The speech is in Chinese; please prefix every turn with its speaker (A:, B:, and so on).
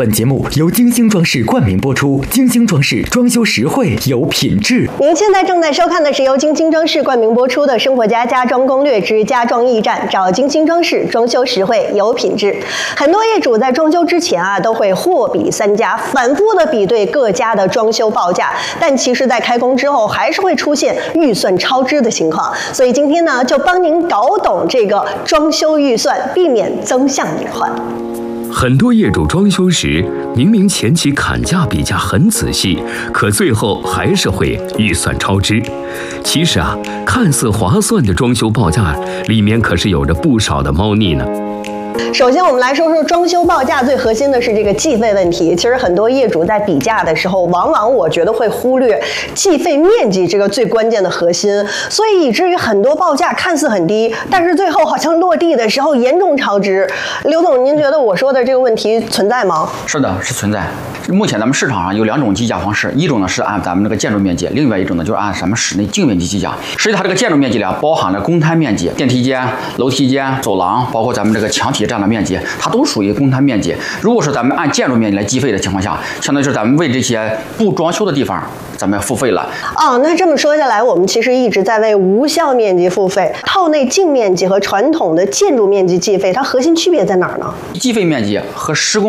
A: 本节目由金星装饰冠名播出，金星装饰装修实惠有品质。
B: 您现在正在收看的是由金星装饰冠名播出的《生活家家装攻略之家装驿站》，找金星装饰，装修实惠有品质。很多业主在装修之前都会货比三家，反复的比对各家的装修报价，但其实在开工之后还是会出现预算超支的情况。所以今天呢，就帮您搞懂这个装修预算，避免增项隐患。
C: 很多业主装修时，明明前期砍价比价很仔细，可最后还是会预算超支。其实看似划算的装修报价，里面可是有着不少的猫腻呢。
B: 首先，我们来说说装修报价最核心的是这个计费问题。其实很多业主在比价的时候，往往我觉得会忽略计费面积这个最关键的核心，所以以至于很多报价看似很低，但是最后好像落地的时候严重超支。刘总，您觉得我说的这个问题存在吗？
D: 是的，是存在。目前咱们市场上有两种计价方式，一种呢是按咱们这个建筑面积，另外一种呢就是按咱们室内净面积计价。实际它这个建筑面积呢，包含了公摊面积、电梯间、楼梯间、走廊，包括咱们这个墙体占的面积，它都属于公摊面积。如果是咱们按建筑面积来计费的情况下，相当于是咱们为这些不装修的地方咱们要付费了。
B: 那这么说下来，我们其实一直在为无效面积付费。套内净面积和传统的建筑面积计费，它核心区别在哪儿呢？
D: 计费面积和施工